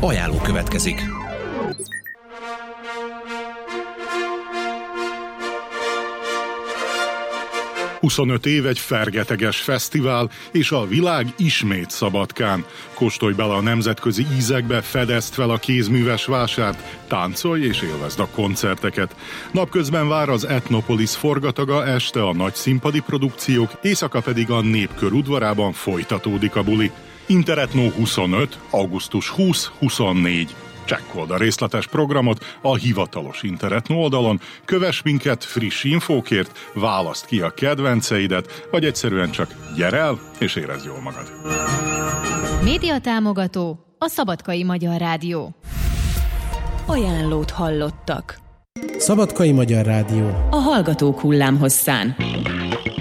Ajánló következik. ...25 év egy fergeteges fesztivál, és a világ ismét Szabadkán. Kóstolj bele a nemzetközi ízekbe, fedezd fel a kézműves vásárt, táncolj és élvezd a koncerteket. Napközben vár az Etnopolis forgataga, este a nagy színpadi produkciók, éjszaka pedig a Népkör udvarában folytatódik a buli. Interetno 25, augusztus 20-24. Csekkold a részletes programot a hivatalos Interetno oldalon, kövess minket friss infókért, válaszd ki a kedvenceidet, vagy egyszerűen csak gyere el és érezd jól magad. Média támogató a Szabadkai Magyar Rádió. Ajánlót hallottak. Szabadkai Magyar Rádió. A hallgatók hullámhosszán.